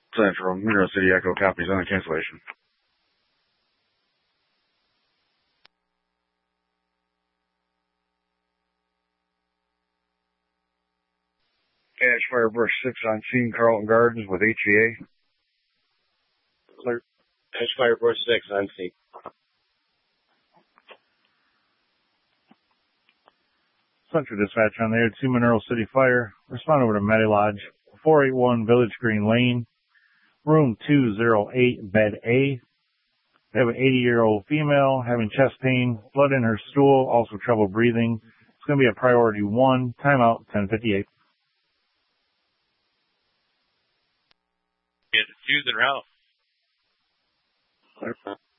Central, Mineral City Echo copies on the cancellation. Ash Firebrush 6 on scene, Carlton Gardens with HVA. Clerk, Ash Firebrush 6 on scene. Central Dispatch on the air to Mineral City Fire. Respond over to Medi Lodge, 481 Village Green Lane, room 208, bed A. They have an 80-year-old female having chest pain, blood in her stool, also trouble breathing. It's going to be a priority 1, timeout 10:58. Get the fuse and route.